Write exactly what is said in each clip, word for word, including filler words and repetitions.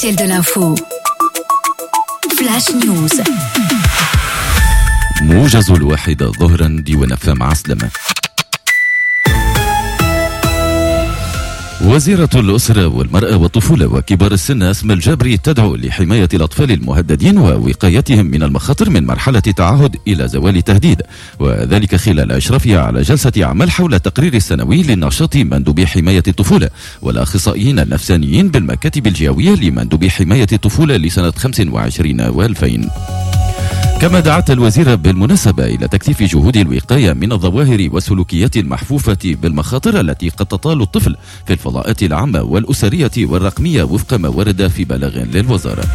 l'essentiel de l'info. Flash News. موجز الواحدة ظهرا ديوان فام عسلمة. وزيرة الأسرة والمرأة والطفولة وكبار السن أسماء الجابري تدعو لحماية الأطفال المهددين ووقايتهم من المخاطر من مرحلة تعهد إلى زوال تهديد، وذلك خلال إشرافها على جلسة عمل حول التقرير السنوي لنشاط مندوبي حماية الطفولة والأخصائيين النفسانيين بالمكاتب الجهوية لمندوبي حماية الطفولة لسنة خمسة وعشرين وألفين. كما دعت الوزيرة بالمناسبة إلى تكثيف جهود الوقاية من الظواهر والسلوكيات المحفوفة بالمخاطر التي قد تطال الطفل في الفضاءات العامة والأسرية والرقمية وفق ما ورد في بلاغ للوزارة.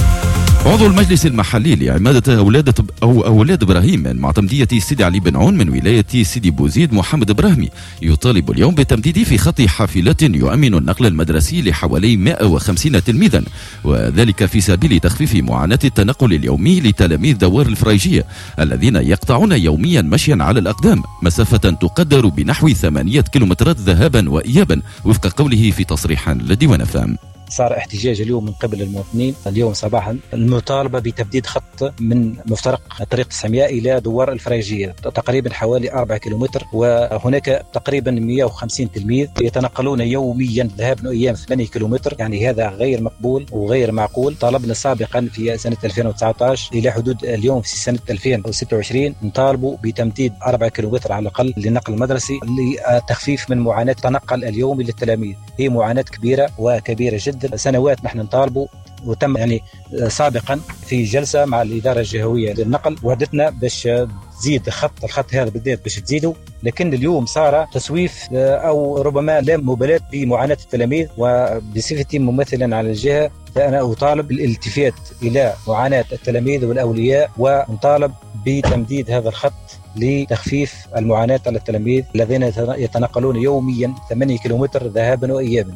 عضو المجلس المحلي لعمادة أولاد أو أولاد إبراهيم من معتمدية سيدي علي بن عون من ولاية سيدي بوزيد محمد إبراهيمي يطالب اليوم بالتمديد في خط حافلات يؤمن النقل المدرسي لحوالي مئة وخمسين تلميذا، وذلك في سبيل تخفيف معاناة التنقل اليومي لتلاميذ دوار الفريجية الذين يقطعون يوميا مشيا على الأقدام مسافة تقدر بنحو ثمانية كيلومترات ذهابا وإيابا وفق قوله في تصريح لديوان فام. صار احتجاج اليوم من قبل المواطنين اليوم صباحا المطالبة بتبديد خط من مفترق الطريق تسعمائة إلى دوار الفريجية تقريبا حوالي أربعة كيلومتر، وهناك تقريبا مئة وخمسين تلميذ يتنقلون يوميا ذهابا وإيابا ثمانية كيلومتر، يعني هذا غير مقبول وغير معقول. طالبنا سابقا في سنة ألفين وتسعة عشر إلى حدود اليوم في سنة ألفين وستة وعشرين نطالبوا بتمديد أربعة كيلومتر على الأقل للنقل المدرسي لتخفيف من معاناة التنقل اليومي للتلاميذ. هي معاناة كبيرة وكبيرة جدا، سنوات نحن نطالبوا، وتم يعني سابقا في جلسة مع الإدارة الجهوية للنقل وعدتنا باش تزيد خط الخط هذا بالذات باش تزيدوا، لكن اليوم صار تسويف أو ربما لا مبالاة بمعاناة التلاميذ. وبصفتي ممثلا على الجهة فأنا أطالب بالالتفات إلى معاناة التلاميذ والأولياء ونطالب بتمديد هذا الخط لتخفيف المعاناة على التلاميذ الذين يتنقلون يوميا ثمانية كيلومتر ذهابا وإيابا.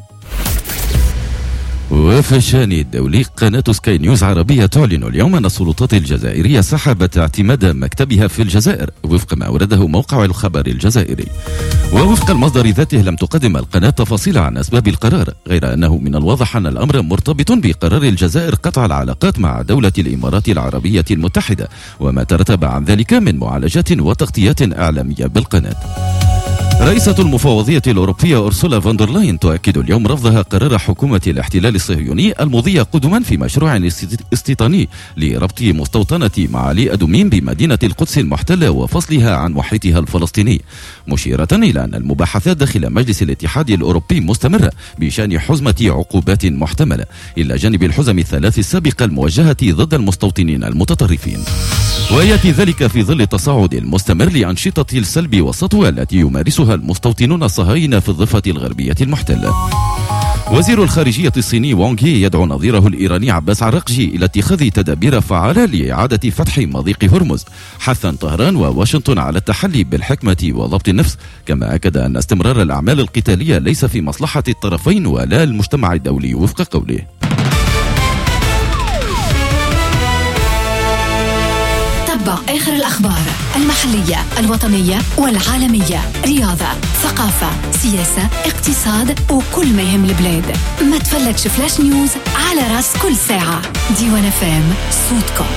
وفي الشأن الدولي قناة سكاي نيوز عربية تعلن اليوم أن السلطات الجزائرية سحبت اعتماد مكتبها في الجزائر وفق ما أورده موقع الخبر الجزائري. ووفق المصدر ذاته لم تقدم القناة تفاصيل عن أسباب القرار، غير أنه من الواضح أن الأمر مرتبط بقرار الجزائر قطع العلاقات مع دولة الإمارات العربية المتحدة وما ترتب عن ذلك من معالجات وتغطيات إعلامية بالقناة. رئيسة المفوضية الأوروبية أورسولا فاندر لاين تؤكد اليوم رفضها قرار حكومة الاحتلال الصهيوني المضي قدما في مشروع استيطاني لربط مستوطنة معالي أدومين بمدينة القدس المحتلة وفصلها عن محيطها الفلسطيني، مشيرة إلى أن المباحثات داخل مجلس الاتحاد الأوروبي مستمرة بشأن حزمة عقوبات محتملة إلى جانب الحزم الثلاث السابقة الموجهة ضد المستوطنين المتطرفين. ويأتي ذلك في ظل التصاعد المستمر لأنشطة السلب والسطو التي يمارسها المستوطنون الصهاينة في الضفة الغربية المحتلة. وزير الخارجية الصيني وونغ يي يدعو نظيره الإيراني عباس عراقجي إلى اتخاذ تدابير فعالة لإعادة فتح مضيق هرمز، حثا طهران وواشنطن على التحلي بالحكمة وضبط النفس، كما أكد أن استمرار الأعمال القتالية ليس في مصلحة الطرفين ولا المجتمع الدولي وفق قوله. تتبع آخر الأخبار المحلية الوطنية والعالمية، رياضة، ثقافة، سياسة، اقتصاد وكل ما يهم البلاد. ما تفلتش فلاش نيوز على راس كل ساعة. ديوان فام، صوتكم.